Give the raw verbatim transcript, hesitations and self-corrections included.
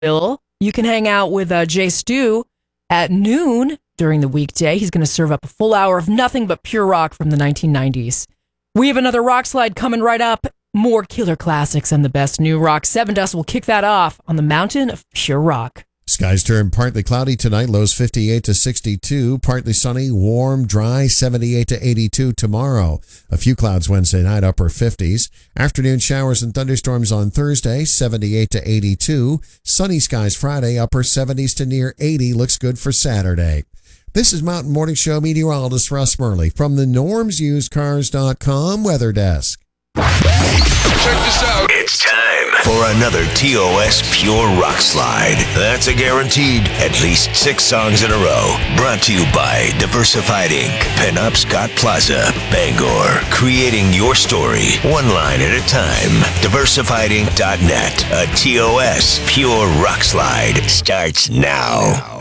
You can hang out with uh, Jay Stu at noon during the weekday. He's going to serve up a full hour of nothing but pure rock from the nineteen nineties. We have another rock slide coming right up. More killer classics and the best new rock. Seven Dust will kick that off on the mountain of pure rock. Skies turn partly cloudy tonight, lows fifty-eight to sixty-two, partly sunny, warm, dry, seventy-eight to eighty-two tomorrow. A few clouds Wednesday night, upper fifties. Afternoon showers and thunderstorms on Thursday, seventy-eight to eighty-two. Sunny skies Friday, upper seventies to near eighty, looks good for Saturday. This is Mountain Morning Show meteorologist Russ Murley from the norms used cars dot com Weather Desk. Check this out. It's time for another T O S Pure Rock Slide. That's a guaranteed at least six songs in a row. Brought to you by Diversified Incorporated. Penop Scott Plaza, Bangor. Creating your story, one line at a time. diversified inc dot net. A T O S Pure Rock Slide starts now.